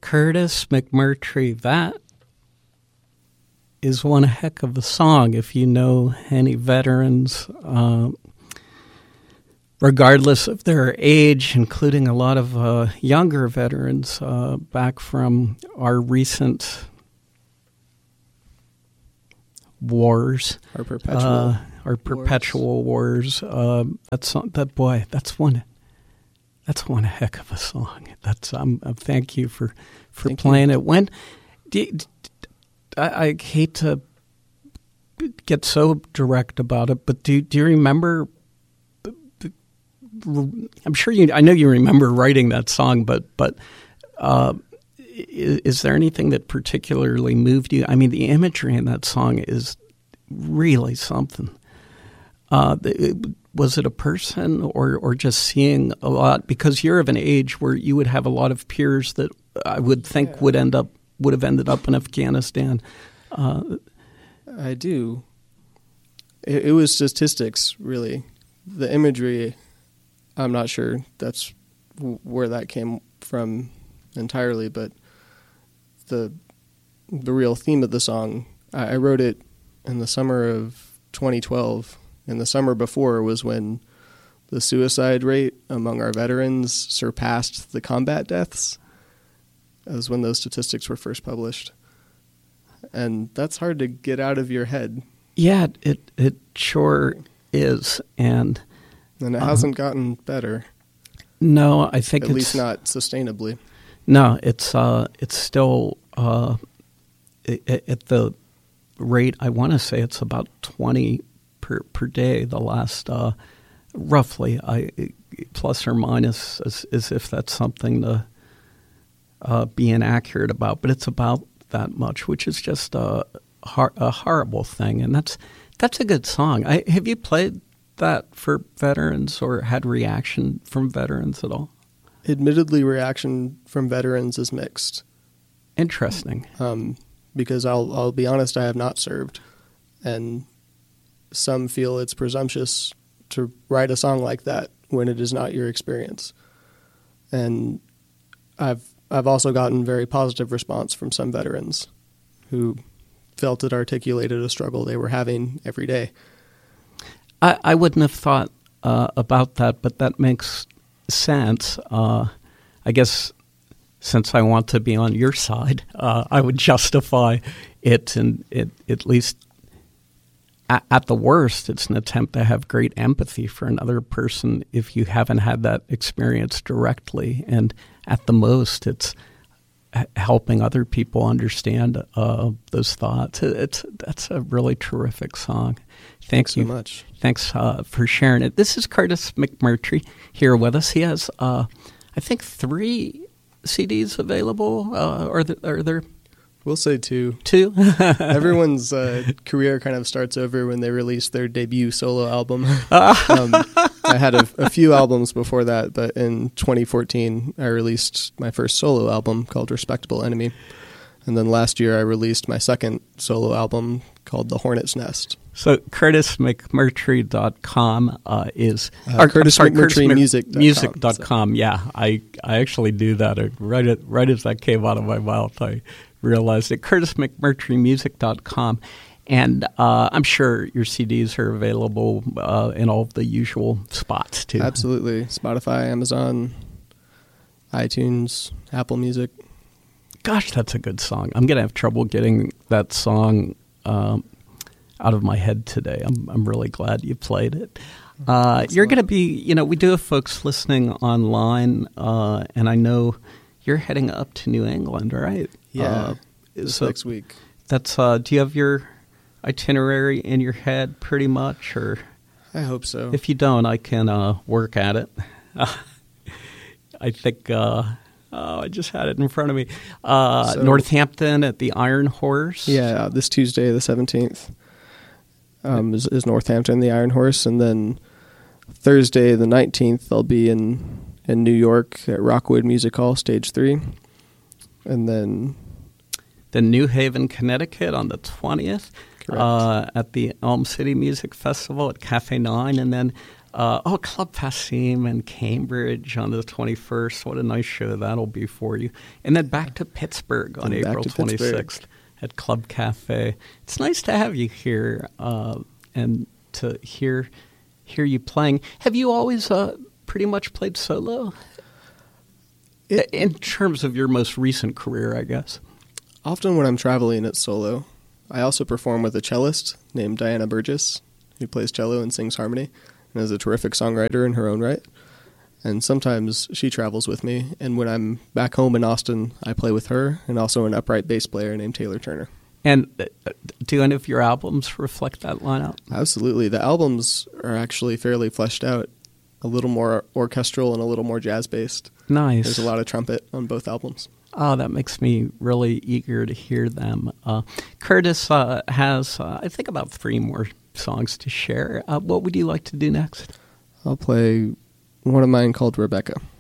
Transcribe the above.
Curtis McMurtry, that is one heck of a song. If you know any veterans, regardless of their age, including a lot of younger veterans back from our recent wars, our perpetual wars. That's one heck of a song. Thank you for playing it. When I hate to get so direct about it, but do you remember? I know you remember writing that song, but is there anything that particularly moved you? I mean, the imagery in that song is really something. Was it a person or just seeing a lot? Because you're of an age where you would have a lot of peers that I would think would have ended up in Afghanistan. I do. It was statistics, really. The imagery, I'm not sure that's where that came from entirely, but the real theme of the song, I wrote it in the summer of 2012, and the summer before was when the suicide rate among our veterans surpassed the combat deaths. That was when those statistics were first published. And that's hard to get out of your head. Yeah, it sure is. And it hasn't gotten better. No, I think at least not sustainably. No, it's still at the rate, I want to say it's about 20 per day, the last, roughly, plus or minus, as if that's something to be inaccurate about. But it's about that much, which is just a horrible thing. And that's a good song. Have you played that for veterans or had reaction from veterans at all? Admittedly, reaction from veterans is mixed. Interesting. Because I'll be honest, I have not served. And some feel it's presumptuous to write a song like that when it is not your experience. And I've also gotten very positive response from some veterans who felt it articulated a struggle they were having every day. I wouldn't have thought about that, but that makes sense. I guess since I want to be on your side, I would justify it, and at least at the worst, it's an attempt to have great empathy for another person if you haven't had that experience directly. And at the most, it's helping other people understand those thoughts. That's a really terrific song. Thanks so much. Thanks for sharing it. This is Curtis McMurtry here with us. He has, I think, 3 CDs available. Are there? We'll say 2. 2? Everyone's career kind of starts over when they release their debut solo album. I had a few albums before that, but in 2014, I released my first solo album called Respectable Enemy. And then last year, I released my second solo album called The Hornet's Nest. So CurtisMcMurtry.com is... CurtisMcMurtryMusic.com. Yeah, I actually do that right as that came out of my mouth. I realized it. CurtisMcMurtryMusic.com. And I'm sure your CDs are available in all of the usual spots, too. Absolutely. Spotify, Amazon, iTunes, Apple Music. Gosh, that's a good song. I'm going to have trouble getting that song out of my head today. I'm really glad you played it. You're going to be, we do have folks listening online, and I know you're heading up to New England, right? Yeah, next week. That's. Do you have your itinerary in your head pretty much, or? I hope so. If you don't, I can work at it. I think. I just had it in front of me. Northampton at the Iron Horse. Yeah, this Tuesday, the 17th, is Northampton, the Iron Horse, and then Thursday, the 19th, I'll be in New York at Rockwood Music Hall, Stage 3. And then New Haven, Connecticut on the 20th. Correct. At the Elm City Music Festival at Cafe 9. And then Club Passim in Cambridge on the 21st. What a nice show that'll be for you. And then back to Pittsburgh on April 26th at Club Cafe. It's nice to have you here and to hear you playing. Have you always pretty much played solo? In terms of your most recent career, I guess. Often when I'm traveling, it's solo. I also perform with a cellist named Diana Burgess, who plays cello and sings harmony, and is a terrific songwriter in her own right. And sometimes she travels with me, and when I'm back home in Austin, I play with her, and also an upright bass player named Taylor Turner. And do any of your albums reflect that lineup? Absolutely. The albums are actually fairly fleshed out, a little more orchestral and a little more jazz-based. Nice. There's a lot of trumpet on both albums. Oh, that makes me really eager to hear them. Curtis has, I think, about 3 more songs to share. What would you like to do next? I'll play one of mine called Rebecca.